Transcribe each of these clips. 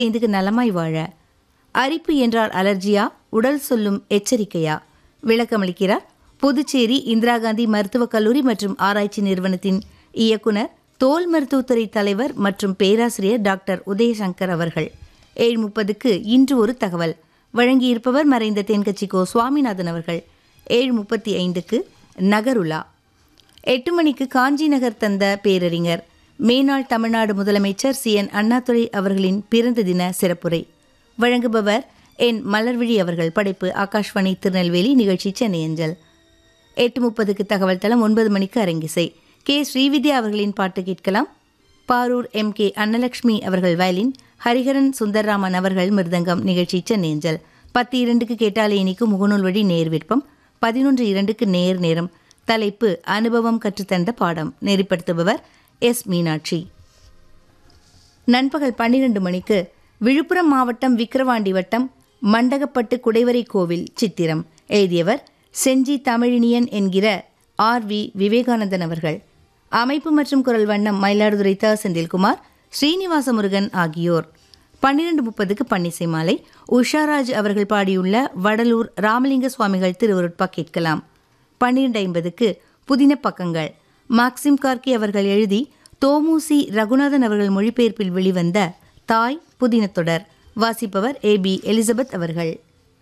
இதுக்கு நலமாய் வாழ. அரிப்பு என்றால் அலர்ஜியா, உடல் சொல்லும் எச்சரிக்கையா? விளக்கமளிக்கிறார் புதுச்சேரி இந்திரா காந்தி மருத்துவக் கல்லூரி மற்றும் ஆராய்ச்சி நிறுவனத்தின் இயக்குனர், தோல் மருத்துவத்துறை தலைவர் மற்றும் பேராசிரியர் டாக்டர் உதயசங்கர் அவர்கள். 7:30க்கு இன்று ஒரு தகவல் வழங்கியிருப்பவர் மறைந்த தென்கட்சி கோ சுவாமிநாதன் அவர்கள். 7:35க்கு நகருலா. 8 மணிக்கு காஞ்சி நகர் தந்த பேரறிஞர், மேனாள் தமிழ்நாடு முதலமைச்சர் CN அண்ணாதுரை அவர்களின் பிறந்த தின சிறப்புரை வழங்குபவர் என் மலர்விழி அவர்கள். படைப்பு ஆகாஷ்வாணி திருநெல்வேலி. நிகழ்ச்சி சென்னை அஞ்சல். 8:30க்கு தகவல் தளம். 9 மணிக்கு அரங்கிசை. கே ஸ்ரீவித்யா அவர்களின் பாட்டு கேட்கலாம். பாரூர் MK அன்னலட்சுமி அவர்கள் வயலின், ஹரிஹரன் சுந்தர்ராமன் அவர்கள் மிருதங்கம். நிகழ்ச்சி சென்னை அஞ்சல். 10:02க்கு கேட்டாலே இனிக்கும் முகநூல் வழி நேர் விருப்பம். 11:02க்கு நேர் நேரம். தலைப்பு அனுபவம் கற்றுத்தந்த பாடம். நெறிப்படுத்துபவர் எஸ் மீனாட்சி. நண்பகல் 12 மணிக்கு விழுப்புரம் மாவட்டம் விக்கிரவாண்டி வட்டம் மண்டகப்பட்டு குடைவரை கோவில் சித்திரம். எழுதியவர் செஞ்சி தமிழினியன் என்கிற RV விவேகானந்தன் அவர்கள். அமைப்பு மற்றும் குரல் வண்ணம் மயிலாடுதுறை த. செந்தில்குமார், ஸ்ரீனிவாச முருகன் ஆகியோர். 12:30க்கு பன்னிசை மாலை. உஷாராஜ் அவர்கள் பாடியுள்ள வடலூர் ராமலிங்க சுவாமிகள் திருவருட்பா கேட்கலாம். 12:50க்கு புதின பக்கங்கள். மாக்சிம் கார்கி அவர்கள் எழுதி தோமுசி ரகுநாதன் அவர்கள் மொழிபெயர்ப்பில் வெளிவந்த தாய் புதின தொடர். வாசிப்பவர் AB எலிசபெத் அவர்கள்.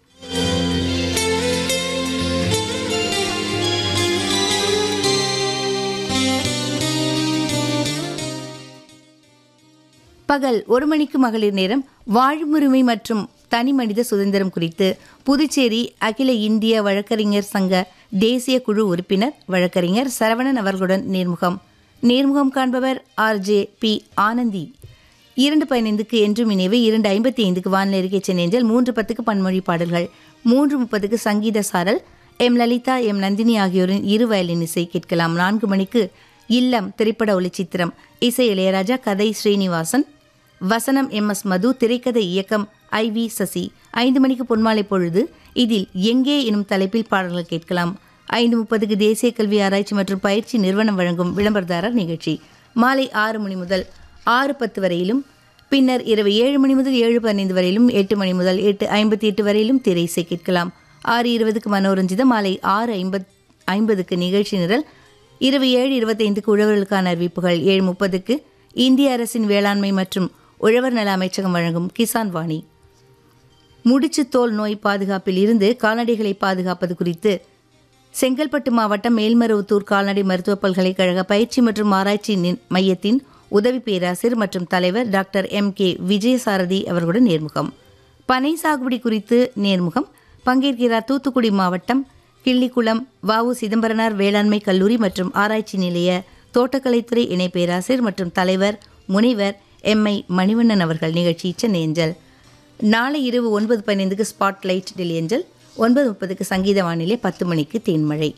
பகல் 1 மணிக்கு மகளிர் நேரம். வாழ்வுரிமை மற்றும் தனி மனித சுதந்திரம் குறித்து புதுச்சேரி அகில இந்திய வழக்கறிஞர் சங்க தேசிய குழு உறுப்பினர் வழக்கறிஞர் சரவணன் அவர்களுடன் நேர்முகம் காண்பவர் RJP ஆனந்தி. 2:15க்கு என்றும் இணைவு. 2:55க்கு வானிலை அறிக்கை சென்னை அஞ்சல். 3:10க்கு பன்மொழி பாடல்கள். 3:30க்கு சங்கீத சாரல். M லலிதா, M நந்தினி ஆகியோரின் இரு வயலின் இசை கேட்கலாம். 4 மணிக்கு இல்லம் திரைப்பட ஒளிச்சித்திரம். இசை இளையராஜா, கதை ஸ்ரீனிவாசன், வசனம் MS மது, திரைக்கதை இயக்கம் IV சசி. 5 மணிக்கு பொன்மாலை பொழுது. இதில் எங்கே எனும் தலைப்பில் பாடல்கள் கேட்கலாம். 5:30க்கு தேசிய கல்வி ஆராய்ச்சி மற்றும் பயிற்சி நிறுவனம் வழங்கும் விளம்பரதாரர் நிகழ்ச்சி. மாலை 6 மணி முதல் 6:10 வரையிலும், பின்னர் இரவு 7 மணி முதல் 7:15 வரையிலும், 8 மணி முதல் 8:58 வரையிலும் திரை இசை கேட்கலாம். 6:20க்கு மனோரஞ்சிதம். மாலை 6:50க்கு நிகழ்ச்சி நிரல். இரவு 7:25க்கு உழவர்களுக்கான அறிவிப்புகள். 7:30க்கு இந்திய அரசின் வேளாண்மை மற்றும் உழவர் நல அமைச்சகம் வழங்கும் கிசான் வாணி. முடிச்சு தோல் நோய் பாதுகாப்பில் இருந்து கால்நடைகளை பாதுகாப்பது குறித்து செங்கல்பட்டு மாவட்டம் மேல்மருவத்தூர் கால்நடை மருத்துவ பல்கலைக்கழக பயிற்சி மற்றும் ஆராய்ச்சி மையத்தின் உதவி பேராசிரியர் மற்றும் தலைவர் டாக்டர் MK விஜயசாரதி அவர்களுடன் நேர்முகம். பனை சாகுபடி குறித்து நேர்முகம். பங்கேற்கிறார் தூத்துக்குடி மாவட்டம் கிள்ளிக்குளம் வஉ சிதம்பரனார் வேளாண்மை கல்லூரி மற்றும் ஆராய்ச்சி நிலைய தோட்டக்கலைத்துறை இணை பேராசிரியர் மற்றும் தலைவர் முனைவர் MI மணிவண்ணன் அவர்கள். நிகழ்ச்சி சென்னை அஞ்சல். நாளை இரவு 9:15க்கு ஸ்பாட்லைட் டெல்லி அஞ்சல். 9:30க்கு சங்கீத வானிலை. 10 மணிக்கு தேன்மழை.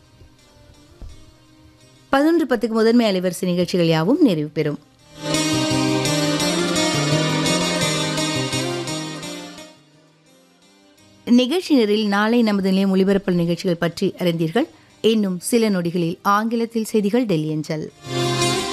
11:10க்கு முதன்மை அலைவரிசை நிகழ்ச்சிகள் யாவும் நிறைவு பெறும். நிகழ்ச்சி நேரில் நாளை நமது நிலையம் ஒளிபரப்பல் நிகழ்ச்சிகள் பற்றி அறிந்தீர்கள். இன்னும் சில நொடிகளில் ஆங்கிலத்தில் செய்திகள் டெல்லி அஞ்சல்.